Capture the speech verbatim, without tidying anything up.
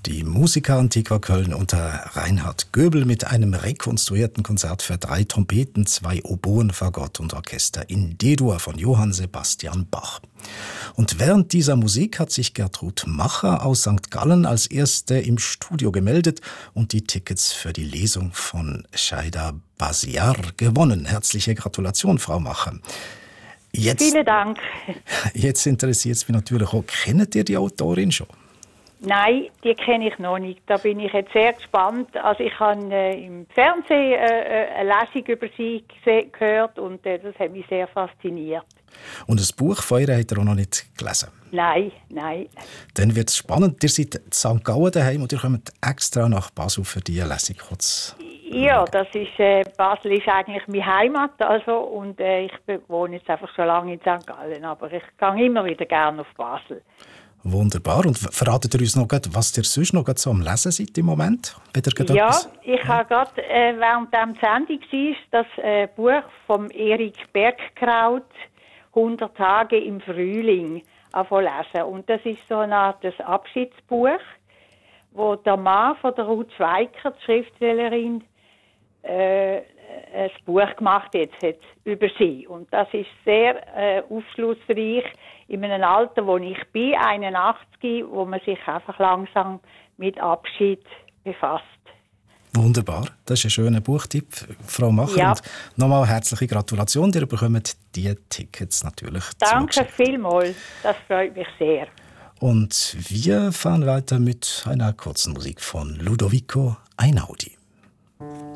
Die Musica Antiqua Köln unter Reinhard Göbel mit einem rekonstruierten Konzert für drei Trompeten, zwei Oboen, Fagott und Orchester in D-Dur von Johann Sebastian Bach. Und während dieser Musik hat sich Gertrud Macher aus Sankt Gallen als Erste im Studio gemeldet und die Tickets für die Lesung von Shaida Basiar gewonnen. Herzliche Gratulation, Frau Macher. Jetzt, Vielen Dank. Jetzt interessiert es mich natürlich auch, kennt ihr die Autorin schon? Nein, die kenne ich noch nicht. Da bin ich jetzt sehr gespannt. Also ich habe äh, im Fernsehen äh, eine Lesung über sie gese- gehört und äh, das hat mich sehr fasziniert. Und das Buch von ihr habt ihr auch noch nicht gelesen? Nein, nein. Dann wird es spannend. Ihr seid in Sankt Gallen daheim und ihr kommt extra nach Basel für diese Lesung. Kurz. Ja, das ist, äh, Basel ist eigentlich meine Heimat, also, und äh, ich be- wohne jetzt einfach schon lange in Sankt Gallen, aber ich gehe immer wieder gerne auf Basel. Wunderbar. Und verratet ihr uns noch, was ihr sonst noch so am Lesen seid im Moment? Ja, ich habe gerade, äh, während der Sendung war, das äh, Buch von Erik Bergkraut, hundert Tage im Frühling, angefangen lesen. Und das ist so eine Art das Abschiedsbuch, wo der Mann von der Ruth Schweiker, die Schriftstellerin, äh, ein Buch gemacht jetzt hat über sie. Und das ist sehr äh, aufschlussreich in einem Alter, wo ich bin, einundachtzig, wo man sich einfach langsam mit Abschied befasst. Wunderbar, das ist ein schöner Buchtipp, Frau Macher. Ja. Und nochmal herzliche Gratulation, ihr bekommt die Tickets natürlich. Danke vielmals, das freut mich sehr. Und wir fahren weiter mit einer kurzen Musik von Ludovico Einaudi.